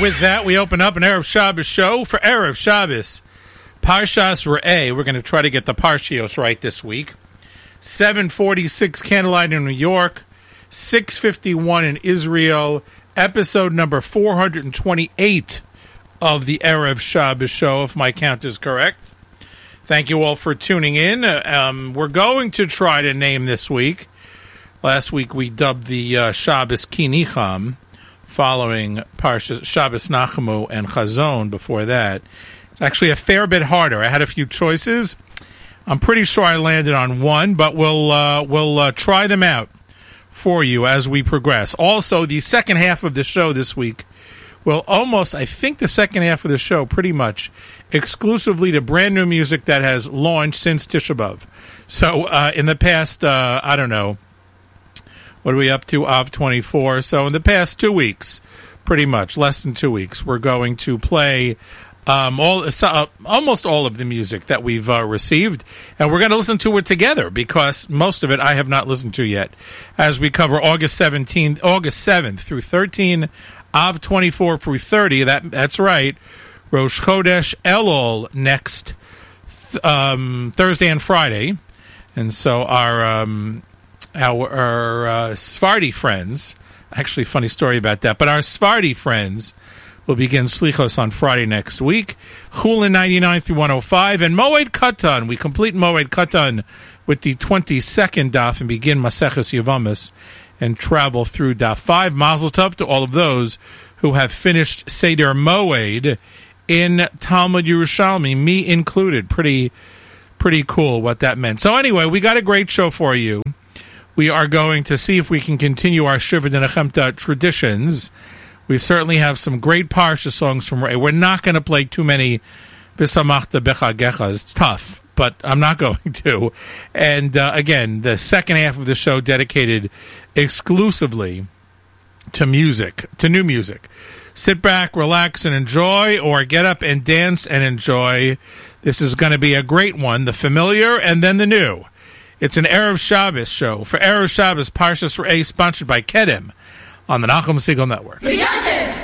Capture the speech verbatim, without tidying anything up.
with that, we open up an Erev Shabbos show for Erev Shabbos. Parshas Re'eh. We're going to try to get the Parshios right this week. seven forty-six Candlelight in New York, six fifty-one in Israel, episode number four hundred twenty-eight of the Erev Shabbos show, if my count is correct. Thank you all for tuning in. Um, we're going to try to name this week. Last week we dubbed the uh, Shabbos Ki Nicham, following Parshas Shabbos Nachamu and Chazon before that. It's actually a fair bit harder. I had a few choices. I'm pretty sure I landed on one, but we'll uh, we'll uh, try them out for you as we progress. Also, the second half of the show this week will almost, I think the second half of the show, pretty much exclusively to brand new music that has launched since Tisha B'Av. So uh, in the past, uh, I don't know, what are we up to? Av twenty-four. So in the past two weeks, pretty much, less than two weeks, we're going to play um, all uh, almost all of the music that we've uh, received. And we're going to listen to it together because most of it I have not listened to yet. As we cover August seventeenth, August seventh through thirteenth, Av twenty-four through thirty. That, that's right. Rosh Chodesh Elul next th- um, Thursday and Friday. And so our... Um, Our, our uh, Sephardi friends, actually funny story about that, but our Sephardi friends will begin Slichos on Friday next week. Chulin ninety-nine through one oh five, and Moed Katan. We complete Moed Katan with the twenty-second daf and begin Maseches Yevamos and travel through daf five. Mazel tov to all of those who have finished Seder Moed in Talmud Yerushalmi, me included. Pretty, pretty cool what that meant. So anyway, we got a great show for you. We are going to see if we can continue our Shiva D'Nechemta traditions. We certainly have some great Parsha songs from Ray. We're not going to play too many V'samachta B'chagechas. It's tough, but I'm not going to. And uh, again, the second half of the show dedicated exclusively to music, to new music. Sit back, relax, and enjoy, or get up and dance and enjoy. This is going to be a great one, the familiar and then the new. It's an Erev Shabbos show for Erev Shabbos Parshas Re'eh, sponsored by Kedem on the Nachum Segal Network.